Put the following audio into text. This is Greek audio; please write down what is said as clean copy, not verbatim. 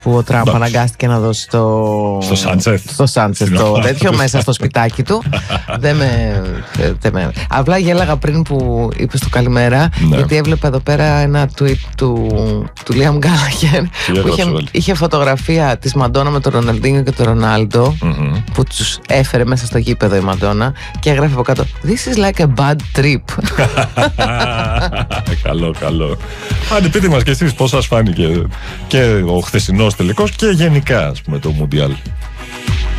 που ο Τραμπ αναγκάστηκε να δώσει στο Σάντσεθ το τέτοιο μέσα στο σπιτάκι του. Απλά γέλαγα πριν που είπες το καλημέρα, γιατί έβλεπα εδώ πέρα ένα tweet του Liam Gallagher που είχε φωτογραφία της Μαντόνα με τον Ροναλντίνιο και τον Ρονάλντο, που τους έφερε μέσα στο γήπεδο η Μαντόνα, και έγραφε από κάτω "This is like a bad trip". Καλό. Άντε, πείτε μας και εσείς πώς σας φάνηκε και ο χθεσινός τελικός και γενικά, ας πούμε, το Μουντιάλ.